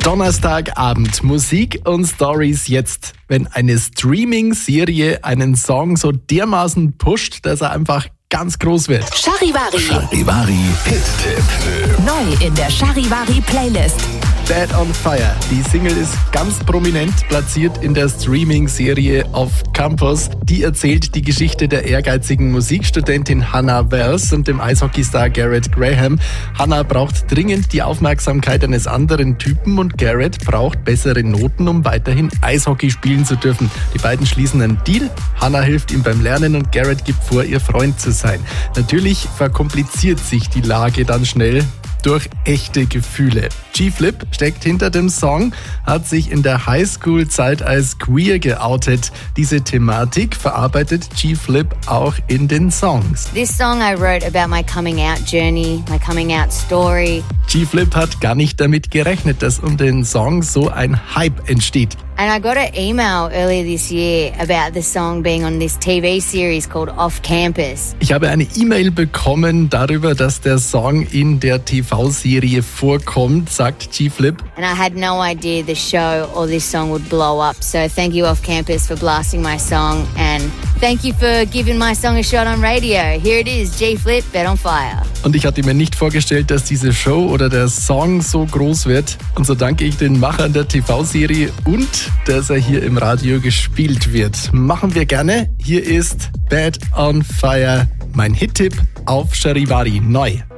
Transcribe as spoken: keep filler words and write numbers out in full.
Donnerstagabend, Musik und Stories jetzt. Wenn eine Streaming-Serie einen Song so dermaßen pusht, dass er einfach ganz groß wird. Charivari. Charivari Hit-Tipp. Neu in der Charivari Playlist. Bad on Fire. Die Single ist ganz prominent platziert in der Streaming-Serie Off Campus. Die erzählt die Geschichte der ehrgeizigen Musikstudentin Hannah Wells und dem Eishockeystar Garrett Graham. Hannah braucht dringend die Aufmerksamkeit eines anderen Typen und Garrett braucht bessere Noten, um weiterhin Eishockey spielen zu dürfen. Die beiden schließen einen Deal. Hannah hilft ihm beim Lernen und Garrett gibt vor, ihr Freund zu sein. Natürlich verkompliziert sich die Lage dann schnell durch echte Gefühle. G-Flip steckt hinter dem Song, hat sich in der Highschool-Zeit als queer geoutet. Diese Thematik verarbeitet G-Flip auch in den Songs. This song I wrote about my coming out journey, my coming out story. G-Flip hat gar nicht damit gerechnet, dass um den Song so ein Hype entsteht. And I got an email earlier this year about the song being on this T V series called Off Campus. Ich habe eine E-Mail bekommen darüber, dass der Song in der T V-Serie vorkommt, sagt G-Flip. And I had no idea the show or this song would blow up. So thank you Off Campus for blasting my song and thank you for giving my song a shot on radio. Here it is, G-Flip, Bad on Fire. Und ich hatte mir nicht vorgestellt, dass diese Show oder der Song so groß wird. Und so danke ich den Machern der T V-Serie und dass er hier im Radio gespielt wird. Machen wir gerne. Hier ist Bad on Fire, mein Hit-Tipp auf Charivari neu.